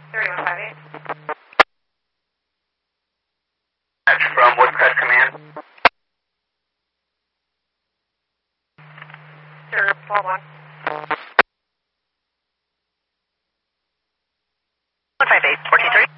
3158. That's from Woodcrest Command. Sure, 12-1. 158, 1430.